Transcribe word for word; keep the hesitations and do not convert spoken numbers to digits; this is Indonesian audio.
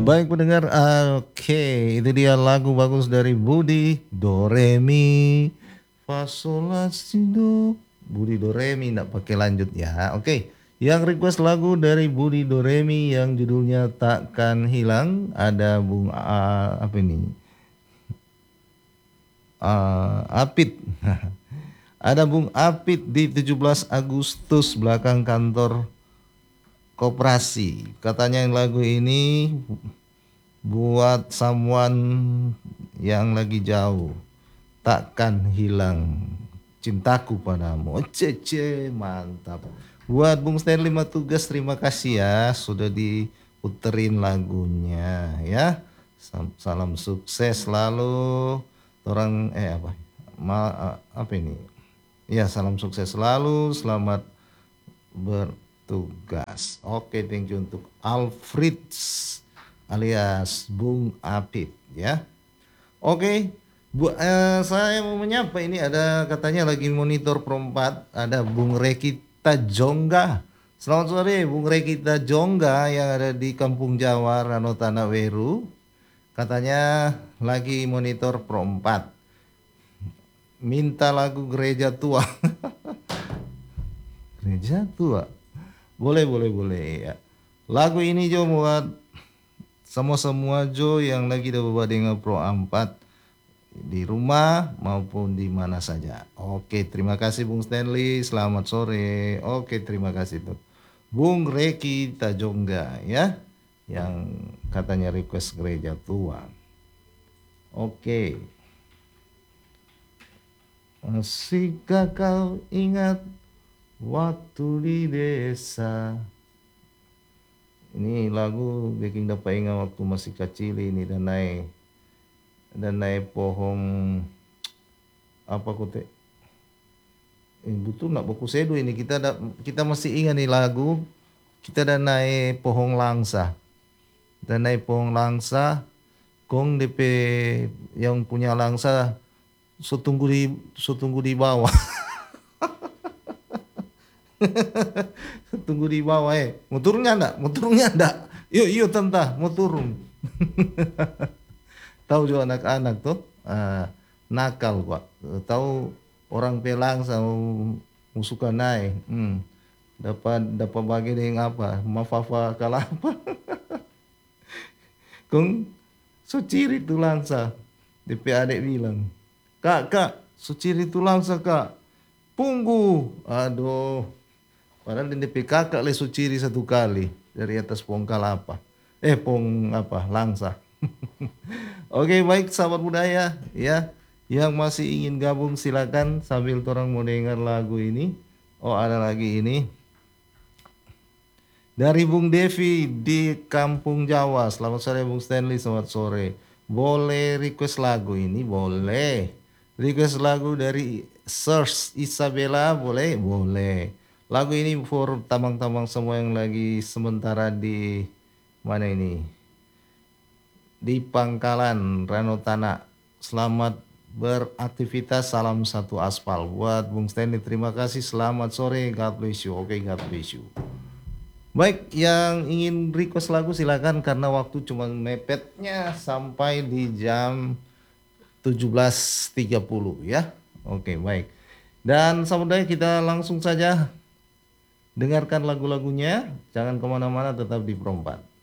Baik pendengar, oke itu dia lagu bagus dari Budi, Do Re Mi Fa Sol La Si Do. Budi Do Re Mi nggak pakai lanjut ya. Oke, yang request lagu dari Budi Do Re Mi yang judulnya Takkan Hilang ada Bung A, apa ini? Ah, Apit. Ada Bung Apit di tujuh belas Agustus belakang kantor koperasi. Katanya yang lagu ini buat someone yang lagi jauh. Takkan hilang cintaku padamu. Cece, mantap. Buat Bung Stanley Matugas, terima kasih ya sudah diputerin lagunya ya. Sam- Salam sukses selalu. Orang eh apa? Ma, apa ini? Ya, salam sukses selalu. Selamat bertugas. Oke, thank you untuk Alfreds alias Bung Apit ya. Oke, Bu, eh, saya mau menyapa ini ada katanya lagi monitor perempat ada Bung Rekita Jongga. Selamat sore Bung Rekita Jongga yang ada di Kampung Jawa Rano Tanah Weru. Katanya lagi monitor perempat. Minta lagu gereja tua. Gereja tua. Boleh, boleh, boleh ya. Lagu ini Jo buat sama semua Jo yang lagi ada bawa dengan Pro empat di rumah maupun di mana saja. Oke, terima kasih Bung Stanley. Selamat sore. Oke, terima kasih tuh. Bung Reki Tajongga ya yang katanya request gereja tua. Oke. Masihkah kau ingat waktu di desa? Ini lagu bikin dapat ingat waktu masih kecil ini dan naik dan naik pohon apa kote eh, betul nak buku sedu ini kita da, kita masih ingat nih lagu kita dan naik pohon langsa dan naik pohon langsa kong D P yang punya langsa so tunggu di so tunggu di bawah. Tunggu di bawah eh mau turunnya enggak mau turunnya enggak yuk yuk tante mau turun. Tahu juga anak-anak tuh ah, nakal pak. Tahu orang pelang sama musuh naik hmm. dapat dapat bagi dengan apa mafafa kalapa. Kung suciri tu langsa D P adik bilang kak kak suciri tu langsa kak punggu aduh padahal di D P kakak le suciri satu kali dari atas pohon kalapa eh pohon apa langsa. Oke baik sahabat budaya ya yang masih ingin gabung silakan sambil orang mau dengar lagu ini. Oh ada lagi ini dari Bung Devi di Kampung Jawa. Selamat sore Bung Stanley, selamat sore. Boleh request lagu ini? Boleh. Request lagu dari Search Isabella boleh? Boleh. Lagu ini for tamang-tamang semua yang lagi sementara di mana ini? Di Pangkalan Ranotana. Selamat beraktivitas, salam satu aspal. Buat Bung Stanley terima kasih. Selamat sore, God bless you. Oke, okay, God bless you. Baik, yang ingin request lagu silakan karena waktu cuma mepetnya sampai di jam tujuh belas tiga puluh ya. Oke, baik. Dan saudara kita langsung saja dengarkan lagu-lagunya. Jangan kemana-mana, tetap di Perempat.